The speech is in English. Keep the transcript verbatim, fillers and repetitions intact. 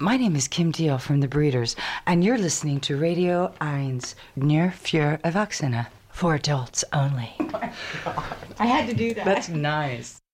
My name is Kim Deal from The Breeders, and you're listening to Radio eins, Nur für Erwachsene, for adults only. Oh my God. I had to do that. That's nice.